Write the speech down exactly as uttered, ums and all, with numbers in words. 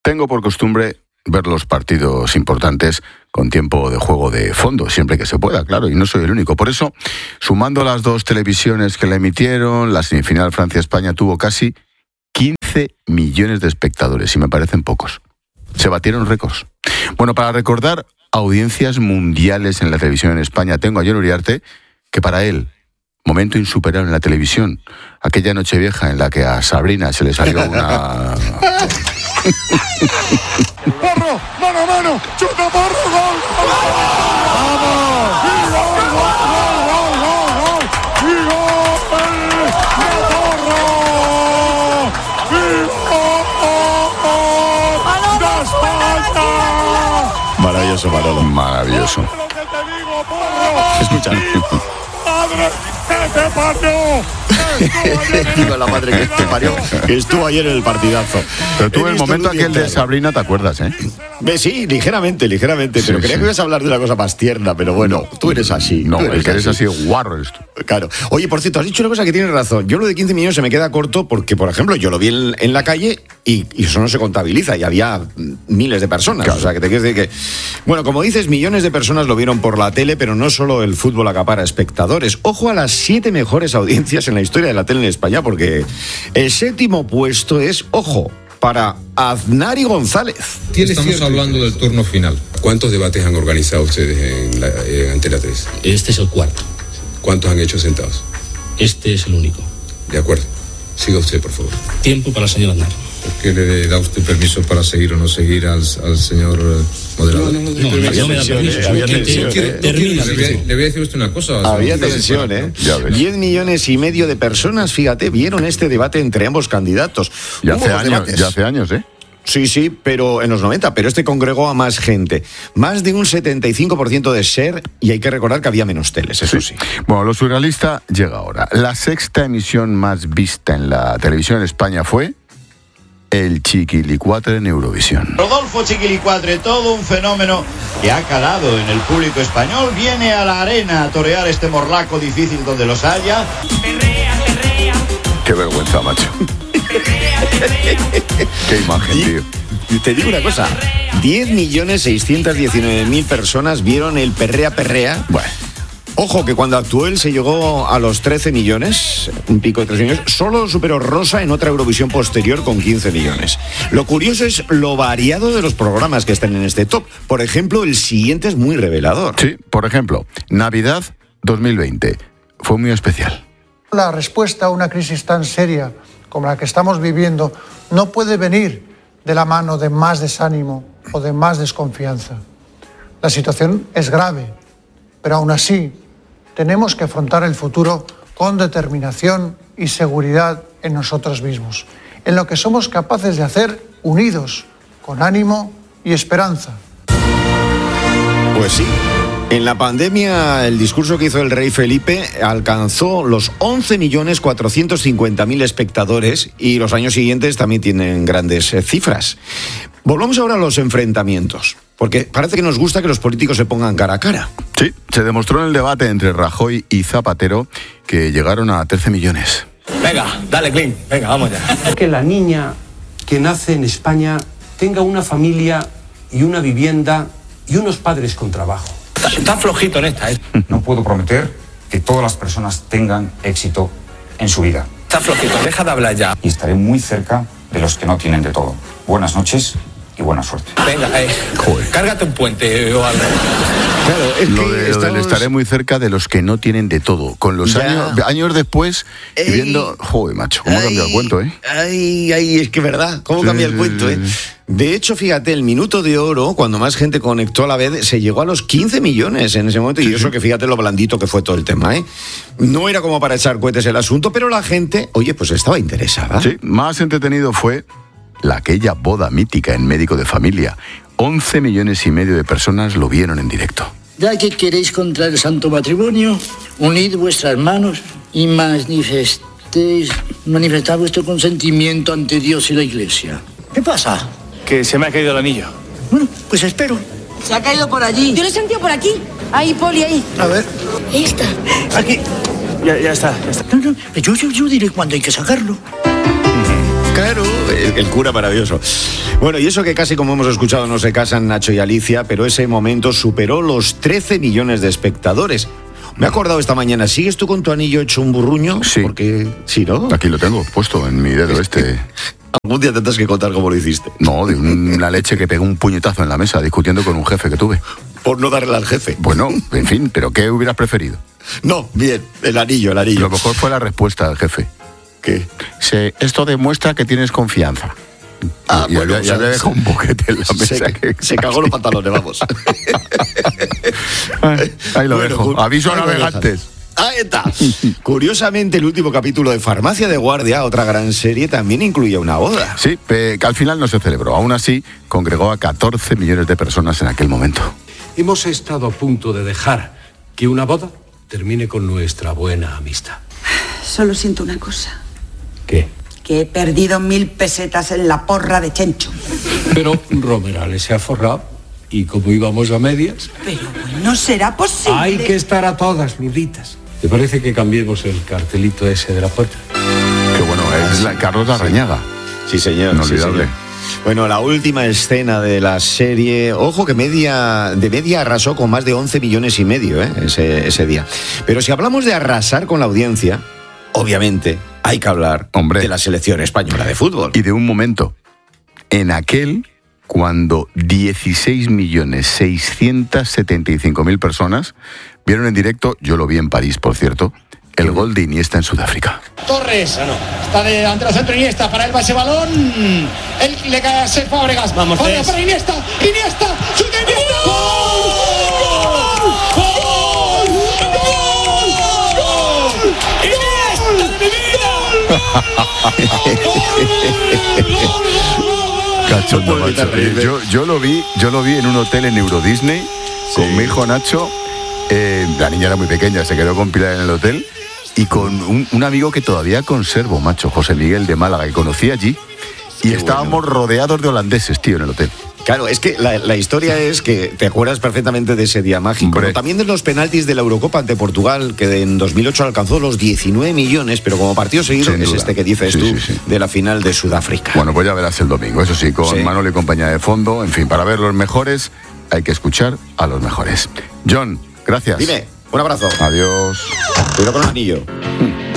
tengo por costumbre ver los partidos importantes con tiempo de juego de fondo, siempre que se pueda, claro, y no soy el único. Por eso, sumando las dos televisiones que la emitieron, la semifinal Francia-España tuvo casi quince millones de espectadores, y me parecen pocos. Se batieron récords. Bueno, para recordar audiencias mundiales en la televisión en España, tengo a Jon Uriarte, que para él, momento insuperable en la televisión, aquella Nochevieja en la que a Sabrina se le salió una... ¡Porro! ¡Mano a mano! ¡Chuta, Porro! ¡Gol! ¡Vamos! ¡Y gol, gol, gol, gol, gol! ¡Y gol! ¡De Porro! ¡Y gol! ¡De España! Maravilloso, Manolo. Maravilloso. Escucha. ¡Madre que te parió! Digo, la madre que te parió, que estuvo ayer en el partidazo. Pero tú, el momento aquel de Sabrina, ¿te acuerdas, eh? Sí, ligeramente, ligeramente. Pero sí, creía sí. que ibas a hablar de una cosa más tierna, pero bueno, no, tú eres así. No, eres el que eres así, así guarro eres tú. Claro. Oye, por cierto, has dicho una cosa que tienes razón. Yo lo de quince millones se me queda corto porque, por ejemplo, yo lo vi en, en la calle y, y eso no se contabiliza y había miles de personas. Claro. O sea, que te quieres decir que... Bueno, como dices, millones de personas lo vieron por la tele, pero no solo el fútbol acapara espectadores. Ojo a las siete mejores audiencias en la historia de la tele en España, porque el séptimo puesto es, ojo, para Aznari González. Estamos hablando del turno final. ¿Cuántos debates han organizado ustedes en, la, en Antena tres? Este es el cuarto. ¿Cuántos han hecho sentados? Este es el único. De acuerdo. Siga usted, por favor. Tiempo para el señor Aznar. ¿Por qué le da usted permiso para seguir o no seguir al, al señor moderador? No, no, no, no, no me da permiso. Había tensión, ¿eh? Termina. Le voy, a, le voy a decir usted una cosa. Había tensión, ¿eh? diez millones y medio de personas, fíjate, vieron este debate entre ambos candidatos. Ya hace años, ya hace años, ¿eh? Sí, sí, pero en los noventa, pero este congregó a más gente. Más de un setenta y cinco por ciento de ser, y hay que recordar que había menos teles, eso sí. sí. Bueno, lo surrealista llega ahora. La sexta emisión más vista en la televisión en España fue el Chiquilicuatre en Eurovisión. Rodolfo Chiquilicuatre, todo un fenómeno que ha calado en el público español, viene a la arena a torear este morlaco difícil donde los haya. Perrea, perrea. Qué vergüenza, macho. Perrea, perrea. Qué imagen, tío. Y te digo una cosa, diez millones seiscientos diecinueve mil personas vieron el Perrea Perrea. Bueno, ojo que cuando actuó él se llegó a los trece millones, un pico de trece millones, solo superó Rosa en otra Eurovisión posterior con quince millones. Lo curioso es lo variado de los programas que están en este top. Por ejemplo, el siguiente es muy revelador. Sí, por ejemplo, Navidad dos mil veinte fue muy especial. La respuesta a una crisis tan seria como la que estamos viviendo no puede venir de la mano de más desánimo o de más desconfianza. La situación es grave, pero aún así tenemos que afrontar el futuro con determinación y seguridad en nosotros mismos, en lo que somos capaces de hacer unidos, con ánimo y esperanza. Pues sí. En la pandemia, el discurso que hizo el rey Felipe alcanzó los once millones cuatrocientos cincuenta mil espectadores y los años siguientes también tienen grandes eh, cifras. Volvamos ahora a los enfrentamientos, porque parece que nos gusta que los políticos se pongan cara a cara. Sí, se demostró en el debate entre Rajoy y Zapatero que llegaron a trece millones. Venga, dale, Clint, venga, vamos ya. Que la niña que nace en España tenga una familia y una vivienda y unos padres con trabajo. Está, está flojito en esta, ¿eh? No puedo prometer que todas las personas tengan éxito en su vida. Está flojito, deja de hablar ya. Y estaré muy cerca de los que no tienen de todo. Buenas noches y buena suerte. Venga, eh, cárgate un puente o algo. Claro, es lo, que de, estamos... lo del estaré muy cerca de los que no tienen de todo. Con los Ya. años, años después, y Ey. viendo... Joder, macho, cómo ha cambiado el cuento, ¿eh? Ay, ay, es que verdad, cómo Sí, cambia el sí, cuento, sí, ¿eh? sí. De hecho, fíjate, el minuto de oro, cuando más gente conectó a la vez, se llegó a los quince millones en ese momento, y eso que fíjate lo blandito que fue todo el tema, ¿eh? No era como para echar cohetes el asunto, pero la gente, oye, pues estaba interesada. Sí, más entretenido fue la aquella boda mítica en Médico de Familia. once millones y medio de personas lo vieron en directo. Ya que queréis contraer el santo matrimonio, unid vuestras manos y manifestéis, manifestad vuestro consentimiento ante Dios y la Iglesia. ¿Qué pasa? Que se me ha caído el anillo. Bueno, pues espero. Se ha caído por allí. Yo lo he sentido por aquí. Ahí, Poli, ahí. A ver. Esta. Aquí. Ya, ya está, ya está. No, no, yo, yo, yo diré cuándo hay que sacarlo. Claro, el, el cura maravilloso. Bueno, y eso que casi como hemos escuchado no se casan Nacho y Alicia, pero ese momento superó los trece millones de espectadores. Me he acordado esta mañana, ¿sigues tú con tu anillo hecho un burruño? Sí. Porque, sí, ¿no? Aquí lo tengo, puesto en mi dedo este. Algún día tendrás que contar cómo lo hiciste. No, de una leche que pegó un puñetazo en la mesa discutiendo con un jefe que tuve. Por no darle al jefe. Bueno, en fin, ¿pero qué hubieras preferido? No, bien, el anillo, el anillo. Lo mejor fue la respuesta del jefe. ¿Qué? Se, esto demuestra que tienes confianza. Ah, y bueno, ya, ya o sea, le dejó un boquete en la mesa. Se, que, se cagó los pantalones, vamos. Ahí, ahí lo Bueno, dejo. cu- Aviso a ahí lo navegantes. Ahí está. Curiosamente, el último capítulo de Farmacia de Guardia, otra gran serie, también incluía una boda. Sí, pe- que al final no se celebró. Aún así, congregó a catorce millones de personas en aquel momento. Hemos estado a punto de dejar que una boda termine con nuestra buena amistad. Solo siento una cosa. ¿Qué? Que he perdido mil pesetas en la porra de Chencho. Pero Romerales se ha forrado y como íbamos a medias, Pero no será posible. hay que estar a todas, Luditas. ¿Te parece que cambiemos el cartelito ese de la puerta? Que bueno, es la Carlos Larrañaga. Sí, señor. Inolvidable. Sí, señor. Bueno, la última escena de la serie, ojo que media, de media arrasó con más de once millones y medio ¿eh? ese, ese día. Pero si hablamos de arrasar con la audiencia, obviamente hay que hablar Hombre. de la selección española de fútbol. Y de un momento, en aquel cuando dieciséis millones seiscientos setenta y cinco mil personas vieron en directo, yo lo vi en París, por cierto, el gol de Iniesta en Sudáfrica. Torres, está de ante el centro Iniesta, para él va ese balón, él le cae a Cesc Fábregas, vamos Fábregas para Iniesta, Iniesta, chuta Iniesta, ¡gol! ¡Gol! ¡Gol! ¡Gol! ¡Iniesta de mi vida! Cachondo, No puedo macho. evitar reírme. Yo, yo lo vi, yo lo vi en un hotel en Euro Disney con mi hijo Nacho. Eh, la niña era muy pequeña, se quedó con Pilar en el hotel y con un, un amigo que todavía conservo, macho, José Miguel de Málaga, que conocí allí. Y Qué estábamos bueno. rodeados de holandeses, tío, en el hotel. Claro, es que la, la historia es que te acuerdas perfectamente de ese día mágico. Hombre. Pero también de los penaltis de la Eurocopa ante Portugal, que en dos mil ocho alcanzó los diecinueve millones, pero como partido seguido Sin es duda. este que dices Sí, tú, sí, sí. de la final de Sudáfrica. Bueno, pues ya verás el domingo, eso sí, con Sí. Manolo y compañía de fondo. En fin, para ver los mejores hay que escuchar a los mejores. John, gracias. Dime, un abrazo. Adiós. Cuidado con el anillo.